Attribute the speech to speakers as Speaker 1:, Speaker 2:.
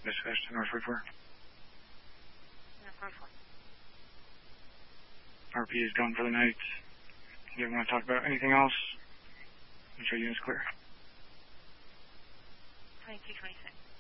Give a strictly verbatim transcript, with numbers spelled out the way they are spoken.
Speaker 1: Dispatch to North forty-four.
Speaker 2: North forty-four.
Speaker 1: R P is done for the night. You want to talk about anything else? Make sure unit's clear.
Speaker 2: twenty-two twenty-six.